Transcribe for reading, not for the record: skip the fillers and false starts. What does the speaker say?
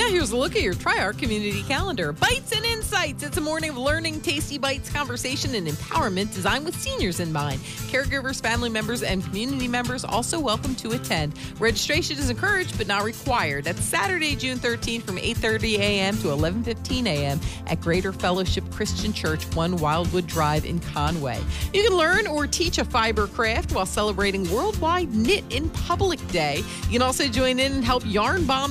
here's a look at your Tri-Arc community calendar. Bites and Insights. It's a morning of learning, tasty bites, conversation, and empowerment designed with seniors in mind. Caregivers, family members, and community members also welcome to attend. Registration is encouraged but not required. That's Saturday, June 13th from 8:30 a.m. to 11:15 a.m. at Greater Fellowship Christian Church, 1 Wildwood Drive in Conway. You can learn or teach a fiber craft while celebrating Worldwide Knit in Public Day. You can also join in and help yarn bomb